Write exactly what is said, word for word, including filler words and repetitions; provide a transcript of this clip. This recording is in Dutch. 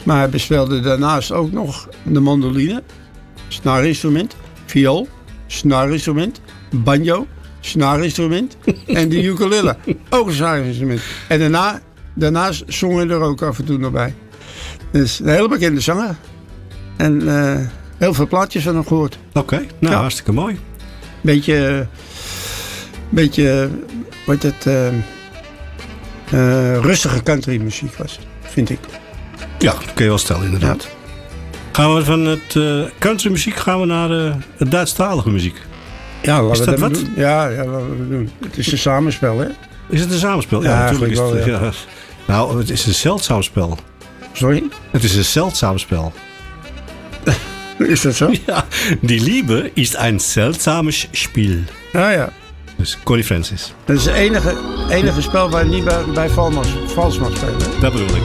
Maar hij bespeelde daarnaast ook nog de mandoline, snaarinstrument, viool, snaarinstrument, banjo, snaarinstrument en de ukulele, ook een snaarinstrument. En daarna, daarnaast zong hij er ook af en toe nog bij. Dus een hele bekende zanger. En uh, heel veel plaatjes van hem gehoord. Oké, okay, nou ja. Hartstikke mooi. Beetje, beetje, wat het, uh, uh, rustige countrymuziek was het, vind ik. Ja, dat kun je wel stellen inderdaad. Ja. Gaan we van het uh, countrymuziek gaan we naar uh, het Duitsstalige muziek. Ja, laten is we dat dat wat? doen. Ja, ja, laten we doen. Het is een samenspel, hè? Is het een samenspel? Ja, ja natuurlijk is wel, het. ja. Ja. Nou, het is een zeldzaam spel. Sorry? Het is een zeldzaam spel. Is dat zo? Ja, die Liebe is een zeldzames Spiel. Ja, ja. Dus Connie Francis. Dat is het enige, enige spel waar je niet bij, bij vals mag spelen. Dat bedoel ik.